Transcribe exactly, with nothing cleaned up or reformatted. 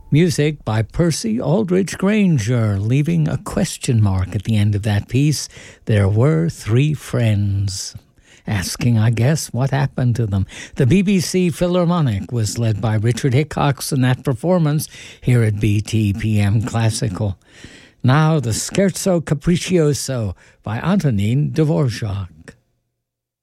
Music by Percy Aldrich Granger, leaving a question mark at the end of that piece. There were three friends. Asking, I guess, what happened to them. The B B C Philharmonic was led by Richard Hickox in that performance here at B T P M Classical. Now the Scherzo Capriccioso by Antonin Dvorak.